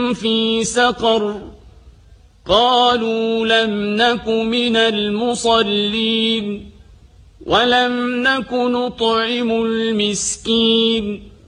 في سقر قالوا لم نك من المصلين ولم نك نطعم المسكين